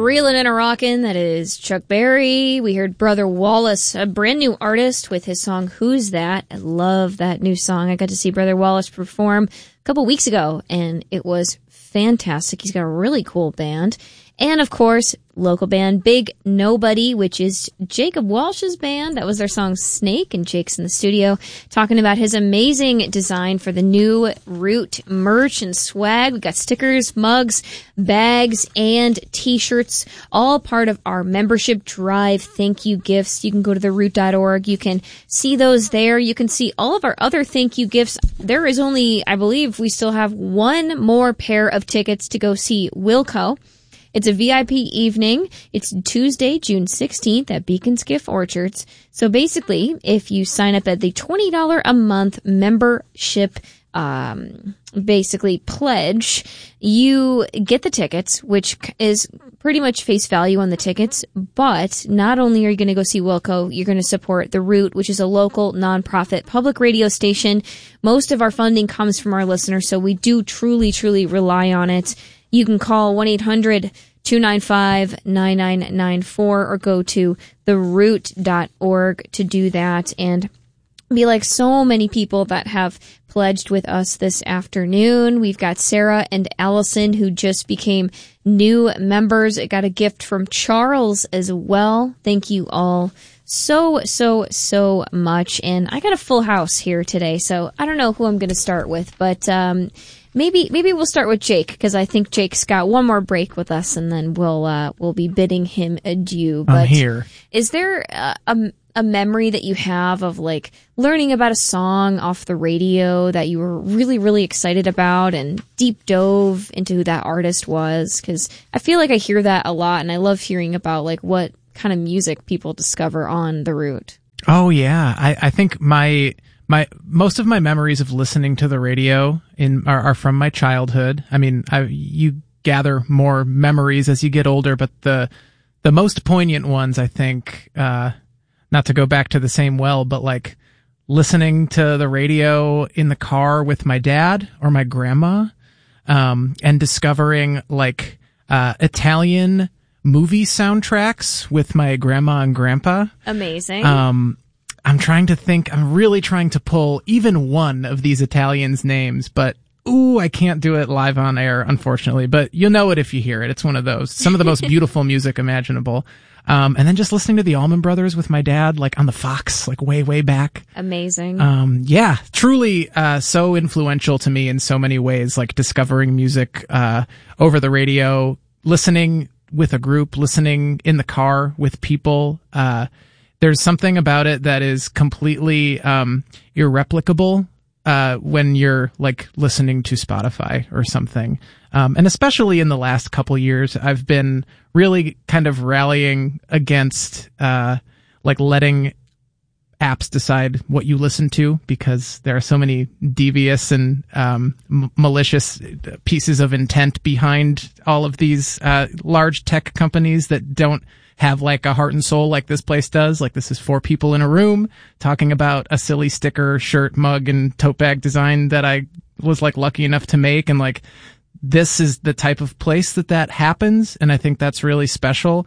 Reelin' and a Rockin', that is Chuck Berry. We heard Brother Wallace, a brand new artist with his song Who's That? I love that new song. I got to see Brother Wallace perform a couple weeks ago, and it was fantastic. He's got a really cool band. And, of course, local band Big Nobody, which is Jacob Walsh's band. That was their song Snake, and Jake's in the studio talking about his amazing design for the new Root merch and swag. We got stickers, mugs, bags, and T-shirts, all part of our membership drive thank you gifts. You can go to theroot.org. You can see those there. You can see all of our other thank you gifts. There is only, I believe, we still have one more pair of tickets to go see Wilco. It's a VIP evening. It's Tuesday, June 16th at Beacon's Gift Orchards. So basically, if you sign up at the $20 a month membership, basically pledge, you get the tickets, which is pretty much face value on the tickets. But not only are you going to go see Wilco, you're going to support The Root, which is a local nonprofit public radio station. Most of our funding comes from our listeners, so we do truly, truly rely on it. You can call 1-800-295-9994 or go to theroot.org to do that and be like so many people that have pledged with us this afternoon. We've got Sarah and Allison who just became new members. I got a gift from Charles as well. Thank you all so much. And I got a full house here today, so I don't know who I'm going to start with, but maybe we'll start with Jake, because I think Jake's got one more break with us, and then we'll be bidding him adieu. But I'm here. Is there a memory that you have of like learning about a song off the radio that you were really, really excited about and deep dove into who that artist was? Because I feel like I hear that a lot, and I love hearing about like what kind of music people discover on The Root. Oh yeah, I think my most of my memories of listening to the radio are from my childhood. I mean, you gather more memories as you get older, but the most poignant ones, I think, not to go back to the same well, but like listening to the radio in the car with my dad or my grandma, and discovering like Italian movie soundtracks with my grandma and grandpa. Amazing. I'm trying to think. I'm really trying to pull even one of these Italians' names, but I can't do it live on air, unfortunately. But you'll know it if you hear it. It's one of those. Some of the most beautiful music imaginable. And then just listening to the Allman Brothers with my dad, like on the Fox, like way back. Amazing. Yeah, truly so influential to me in so many ways, like discovering music over the radio, listening with a group, listening in the car with people. There's something about it that is completely irreplicable when you're like listening to Spotify or something. And especially in the last couple years, I've been really kind of rallying against like letting apps decide what you listen to, because there are so many devious and malicious pieces of intent behind all of these large tech companies that don't have like a heart and soul like this place does. Like, this is 4 people in a room talking about a silly sticker, shirt, mug, and tote bag design that I was like lucky enough to make. And like, this is the type of place that happens. And I think that's really special.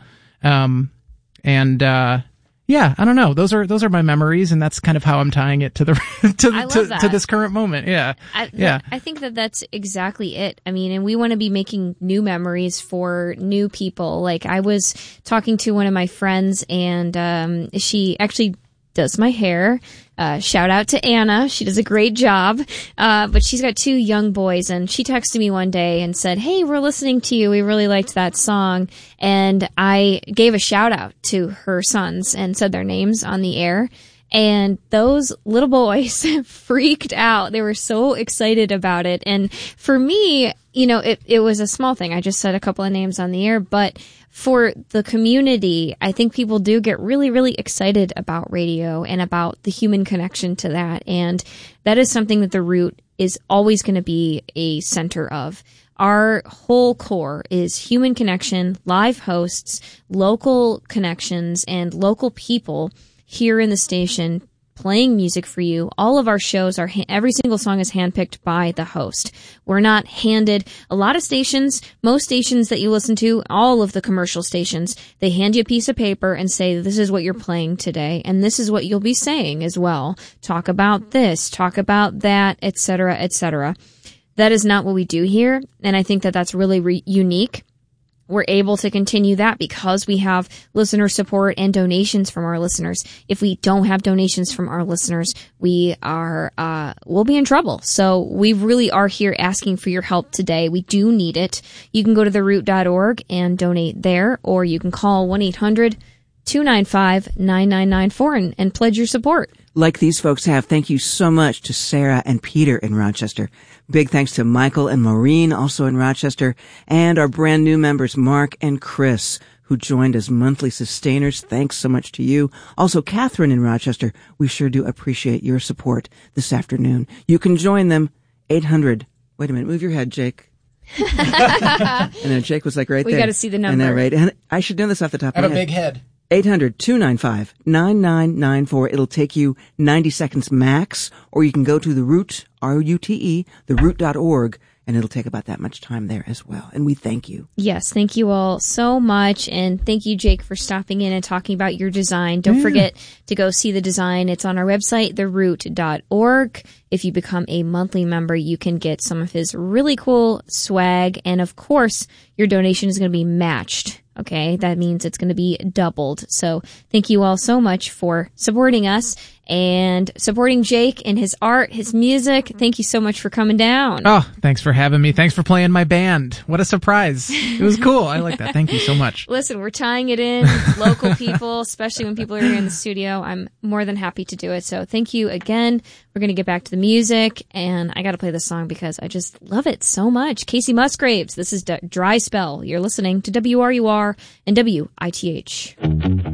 Yeah, I don't know. Those are my memories, and that's kind of how I'm tying it to the to this current moment. Yeah. I think that's exactly it. I mean, and we want to be making new memories for new people. Like, I was talking to one of my friends, and she actually does my hair. Shout out to Anna. She does a great job. But she's got 2 young boys, and she texted me one day and said, "Hey, we're listening to you. We really liked that song." And I gave a shout out to her sons and said their names on the air. And those little boys freaked out. They were so excited about it. And for me, you know, it was a small thing. I just said a couple of names on the air, but for the community, I think people do get really, really excited about radio and about the human connection to that. And that is something that The Root is always going to be a center of. Our whole core is human connection, live hosts, local connections, and local people here in the station playing music for you. All of our shows are, every single song is handpicked by the host. We're not handed. A lot of stations, most stations that you listen to, all of the commercial stations, they hand you a piece of paper and say, this is what you're playing today, and this is what you'll be saying as well. Talk about this, talk about that, etc., etc. That is not what we do here, and I think that that's really unique. We're able to continue that because we have listener support and donations from our listeners. If we don't have donations from our listeners, we'll be in trouble. So we really are here asking for your help today. We do need it. You can go to theroot.org and donate there, or you can call 1-800-295-9994 and pledge your support. Like these folks have, thank you so much to Sarah and Peter in Rochester. Big thanks to Michael and Maureen, also in Rochester, and our brand new members, Mark and Chris, who joined as monthly sustainers. Thanks so much to you. Also, Catherine in Rochester, we sure do appreciate your support this afternoon. You can join them, 800. Wait a minute, move your head, Jake. And then Jake was like right there. We got to see the number. And right. And I should know this off the top of my head. I have a big head. 800-295-9994. It'll take you 90 seconds max, or you can go to the Root, R-O-U-T-E, theroot.org, and it'll take about that much time there as well. And we thank you. Yes, thank you all so much. And thank you, Jake, for stopping in and talking about your design. Don't forget to go see the design. It's on our website, theroot.org. If you become a monthly member, you can get some of his really cool swag. And of course, your donation is going to be matched. Okay, that means it's going to be doubled. So thank you all so much for supporting us and supporting Jake and his art, his music. Thank you so much for coming down. Oh, thanks for having me. Thanks for playing my band. What a surprise. It was cool. I like that. Thank you so much. Listen, we're tying it in with local people, especially when people are here in the studio. I'm more than happy to do it. So thank you again. We're going to get back to the music, and I got to play this song because I just love it so much. Casey Musgraves, this is Dry Spell. You're listening to WRUR and WITH.